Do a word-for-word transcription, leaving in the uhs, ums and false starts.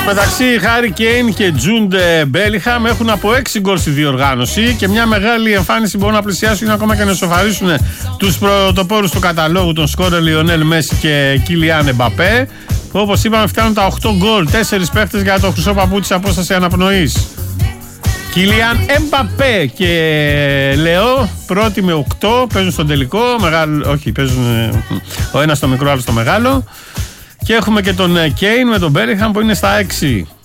μεταξύ, Χάρι Κέιν και Τζούντ Μπέλιχαμ έχουν από έξι γκολ στη διοργάνωση και μια μεγάλη εμφάνιση μπορούν να πλησιάσουν ακόμα και να σοφαρίσουν τους πρωτοπόρους του καταλόγου, τον σκόρερ Λιονέλ Μέση και Κίλιαν Εμπαπέ, που όπως είπαμε φτάνουν τα οκτώ γκολ, τέσσερις παίχτες για το χρυσό παπούτσι απόσταση αναπνοής. Κίλιαν Εμπαπέ και Λεό πρώτοι με οκτώ, παίζουν στον τελικό, μεγάλο, όχι παίζουν ο ένας στο μικρό, άλλο στο μεγάλο. Και έχουμε και τον Κέιν με τον Μπέλιχαμ που είναι στα έξι.